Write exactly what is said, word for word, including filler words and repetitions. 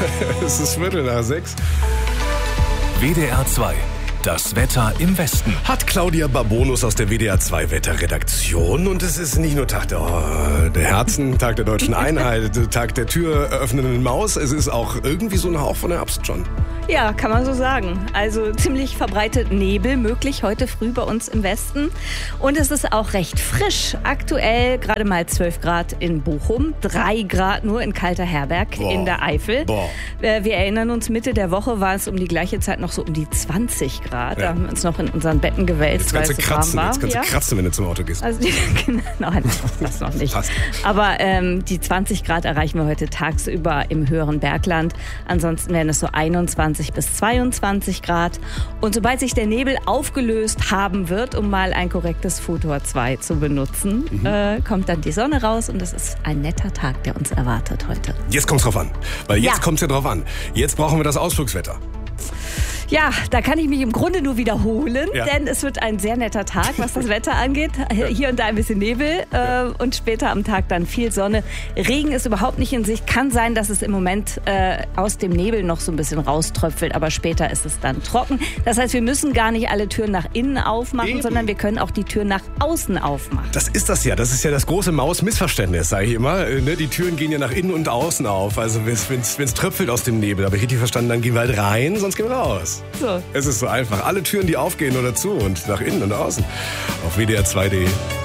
Es ist Viertel nach sechs. W D R zwei. Das Wetter im Westen. Hat Claudia Babonus aus der W D R zwei Wetterredaktion. Und es ist nicht nur Tag der, oh, der Herzen, Tag der deutschen Einheit, Tag der türöffnenden Maus. Es ist auch irgendwie so ein Hauch von Herbst schon. Ja, kann man so sagen. Also ziemlich verbreitet Nebel möglich heute früh bei uns im Westen. Und es ist auch recht frisch. Aktuell gerade mal zwölf Grad in Bochum, drei Grad nur in Kalterherberg Boah. in der Eifel. Boah. Wir erinnern uns, Mitte der Woche war es um die gleiche Zeit noch so um die zwanzig Grad. Ja. Da haben wir uns noch in unseren Betten gewälzt, Jetzt weil kannst es du so warm kratzen, war. jetzt kannst du Ja? kratzen, wenn du zum Auto gehst. Also die, nein, das noch nicht. Fast. Aber ähm, die zwanzig Grad erreichen wir heute tagsüber im höheren Bergland. Ansonsten werden es so einundzwanzig bis zweiundzwanzig Grad. Und sobald sich der Nebel aufgelöst haben wird, um mal ein korrektes Futur zwei zu benutzen, mhm. äh, kommt dann die Sonne raus und es ist ein netter Tag, der uns erwartet heute. Jetzt kommt's drauf an. Weil jetzt Ja. kommt's ja drauf an. Jetzt brauchen wir das Ausflugswetter. Ja, da kann ich mich im Grunde nur wiederholen, Ja. denn es wird ein sehr netter Tag, was das Wetter angeht. Hier und da ein bisschen Nebel äh, und später am Tag dann viel Sonne. Regen ist überhaupt nicht in Sicht. Kann sein, dass es im Moment äh, aus dem Nebel noch so ein bisschen rauströpfelt, aber später ist es dann trocken. Das heißt, wir müssen gar nicht alle Türen nach innen aufmachen, Eben. sondern wir können auch die Türen nach außen aufmachen. Das ist das ja. Das ist ja das große Maus-Missverständnis, sage ich immer. Äh, ne? Die Türen gehen ja nach innen und außen auf. Also wenn es tröpfelt aus dem Nebel, habe ich richtig verstanden, dann gehen wir halt rein, sonst gehen wir raus. So. Es ist so einfach. Alle Türen, die aufgehen oder zu und nach innen und außen. Auf W D R zwei punkt de.